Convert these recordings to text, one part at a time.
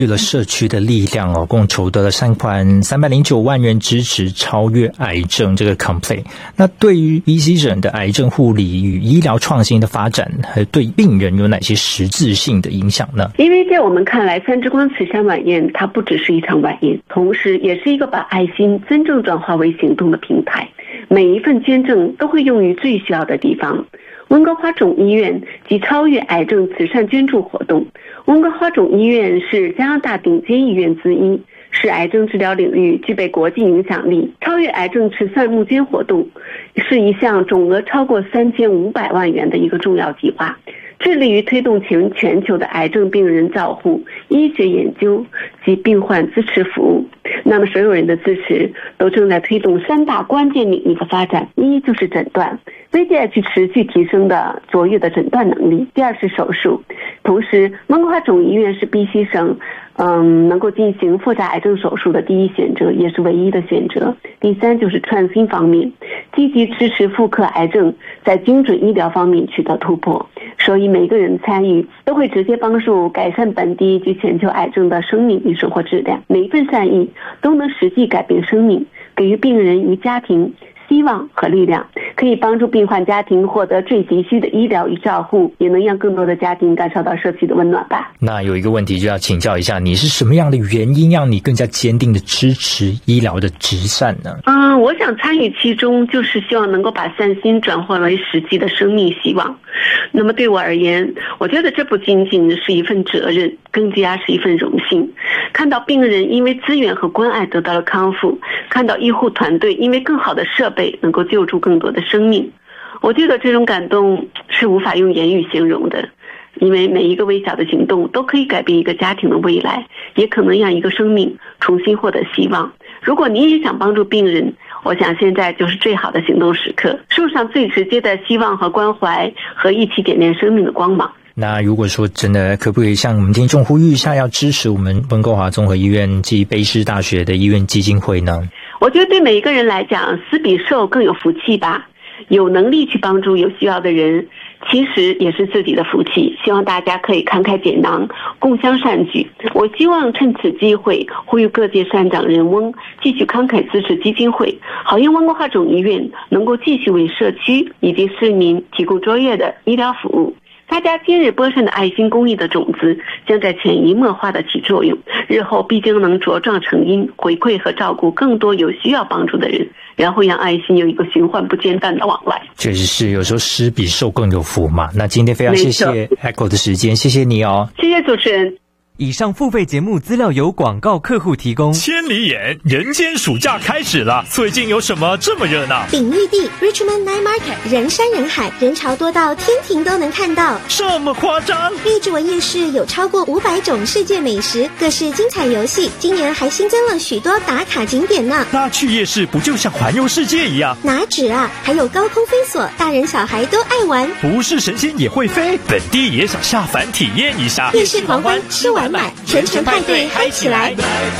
了社区的力量哦，共筹得了3款309万元支持超越癌症这个 Complete。那对于 BC 省的癌症护理与医疗创新的发展，还对病人有哪些实质性的影响呢？ 因为在我们看来，三之光慈善晚宴它不只是一场晚宴，同时也是一个把爱心真正转化为行动的平台。每一份捐赠都会用于最需要的地方。温哥华总医院及超越癌症慈善捐助活动。温哥华总医院是加拿大顶尖医院之一，是癌症治疗领域具备国际影响力。超越癌症慈善募捐活动是一项总额超过3500万元的一个重要计划，致力于推动全球的癌症病人照护、医学研究及病患支持服务。那么所有人的支持都正在推动3大关键领域的发展。一就是诊断， VDH 持续提升的卓越的诊断能力。第二是手术，同时温哥华总医院是 BC 省能够进行复杂癌症手术的第一选择，也是唯一的选择。第三就是创新方面，积极支持妇科癌症在精准医疗方面取得突破，所以每个人参与都会直接帮助改善本地及全球癌症的生命与生活质量。每一份善意都能实际改变生命，给予病人与家庭希望和力量，可以帮助病患家庭获得最急需的医疗与照护，也能让更多的家庭感受到社区的温暖吧。 那有一个问题就要请教一下，你是什么样的原因让你更加坚定的支持医疗的慈善呢？ 我想参与其中就是希望能够把善心转化为实际的生命希望。那么对我而言，我觉得这不仅仅是一份责任，更加是一份荣幸。看到病人因为资源和关爱得到了康复，看到医护团队因为更好的设备能够救助更多的生命，我觉得这种感动是无法用言语形容的。因为每一个微小的行动都可以改变一个家庭的未来，也可能让一个生命重新获得希望。如果你也想帮助病人，我想现在就是最好的行动时刻，树上最直接的希望和关怀，和一起点亮生命的光芒。 那如果说真的，可不可以向我们听众呼吁一下，要支持我们温哥华综合医院及卑诗大学的医院基金会呢？ 我觉得对每一个人来讲，施比受更有福气吧。有能力去帮助有需要的人，其实也是自己的福气。希望大家可以慷慨解囊，共襄善举。我希望趁此机会呼吁各界善长人翁继续慷慨支持基金会，好让温哥华总医院能够继续为社区以及市民提供卓越的医疗服务。大家今日播散的爱心公益的种子将在潜移默化的起作用，日后必定能茁壮成因，回馈和照顾更多有需要帮助的人，然后让爱心有一个循环不间断的往来。 确实是，有时候施比受更有福嘛。那今天非常谢谢 Echo 的时间，谢谢你哦。 谢谢主持人。 以上付费节目资料由广告客户提供。 千里眼，人间暑假开始了，最近有什么这么热闹？ 鼎玉地 Richmond Night Market 人山人海，人潮多到天庭都能看到。 这么夸张？ 荔枝文夜市有超过500种世界美食，各式精彩游戏，今年还新增了许多打卡景点呢。 那去夜市不就像环游世界一样？ 哪止啊，还有高空飞索，大人小孩都爱玩。 不是神仙也会飞，本地也想下凡体验一下。 夜市狂欢，吃完买，全城派对嗨起来！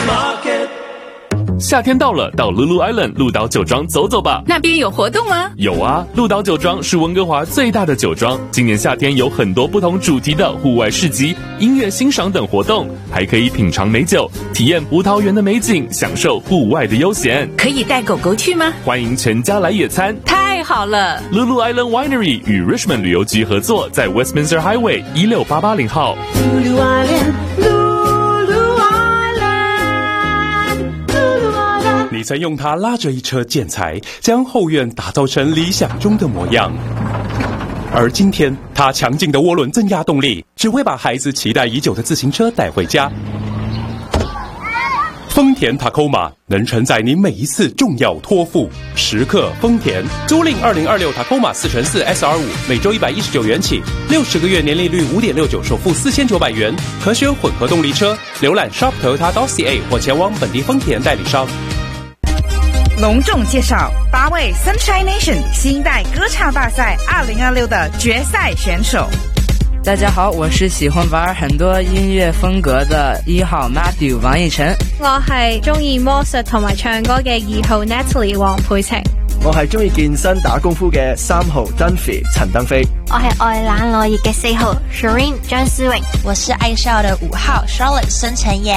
夏天到了，到 Lulu Island 鹿岛酒庄走走吧。 那边有活动吗？ 有啊，鹿岛酒庄是温哥华最大的酒庄，今年夏天有很多不同主题的户外市集、音乐欣赏等活动，还可以品尝美酒，体验葡萄园的美景，享受户外的悠闲。 可以带狗狗去吗？ 欢迎全家来野餐。 太好了 ！Lulu Island Winery 与 Richmond 旅游局合作，在 Westminster Highway 16880号。 Lulu Island。 你曾用它拉着一车建材，将后院打造成理想中的模样。而今天，它强劲的涡轮增压动力，只会把孩子期待已久的自行车带回家。丰田 Tacoma 能承载你每一次重要托付。时刻丰田，租赁2026 Tacoma 4x4 SR5，每周119元起，60个月年利率5.69%，首付4900元，可选混合动力车。浏览 shop.toyota.ca 或前往本地丰田代理商。 隆重介绍8位 Sunshine Nation 新一代歌唱大赛2026的决赛选手。 大家好，我是喜欢玩很多音乐風格的1號 Matthew 王奕晨。 我係中意魔術同埋唱歌嘅2號 Natalie 黃佩晴。 我係中意健身打功夫嘅3號 Dunphy 陳登飛。 我係愛懶攞熱嘅4號 Shireen 張思穎。 我是愛笑的5號 Charlotte 孫晨妍。